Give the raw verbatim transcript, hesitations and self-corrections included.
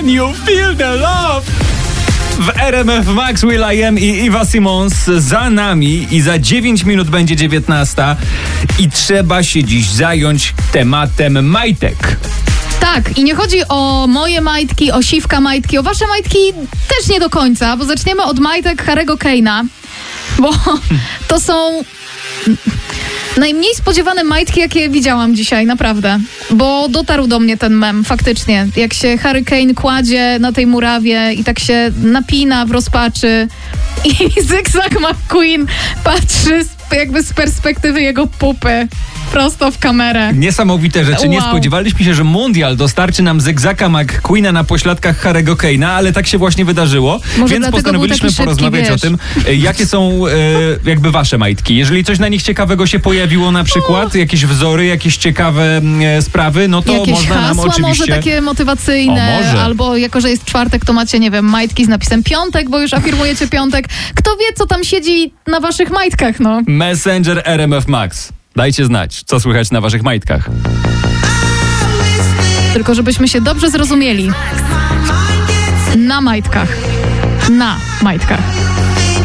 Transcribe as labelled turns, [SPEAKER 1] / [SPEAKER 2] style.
[SPEAKER 1] Can you feel the love? W R M F Max will.i.am i Eva Simons za nami i za dziewięć minut będzie dziewiętnasta i trzeba się dziś zająć tematem majtek.
[SPEAKER 2] Tak, i nie chodzi o moje majtki, o siwka majtki, o wasze majtki też nie do końca, bo zaczniemy od majtek Harry'ego Kane'a, bo to są najmniej spodziewane majtki, jakie widziałam dzisiaj, naprawdę. Bo dotarł do mnie ten mem, faktycznie. Jak się Harry Kane kładzie na tej murawie i tak się napina w rozpaczy i Zygzak McQueen patrzy z, jakby z perspektywy jego pupy prosto w kamerę.
[SPEAKER 1] Niesamowite rzeczy.
[SPEAKER 2] Wow.
[SPEAKER 1] Nie spodziewaliśmy się, że Mundial dostarczy nam Zygzaka McQueena na pośladkach Harry'ego Kane'a, ale tak się właśnie wydarzyło.
[SPEAKER 2] Może
[SPEAKER 1] Więc postanowiliśmy
[SPEAKER 2] szybki,
[SPEAKER 1] porozmawiać
[SPEAKER 2] wiesz.
[SPEAKER 1] o tym, jakie są e, jakby wasze majtki. Jeżeli coś na nich ciekawego się pojawiło, na przykład jakieś wzory, jakieś ciekawe e, sprawy, no to
[SPEAKER 2] jakieś
[SPEAKER 1] można nam
[SPEAKER 2] hasła
[SPEAKER 1] oczywiście...
[SPEAKER 2] może takie motywacyjne,
[SPEAKER 1] O, może.
[SPEAKER 2] albo jako, że jest czwartek, to macie, nie wiem, majtki z napisem piątek, bo już afirmujecie piątek. Kto wie, co tam siedzi na waszych majtkach, no.
[SPEAKER 1] Messenger R M F Max. Dajcie znać, co słychać na waszych majtkach.
[SPEAKER 2] Tylko żebyśmy się dobrze zrozumieli. Na majtkach. Na majtkach.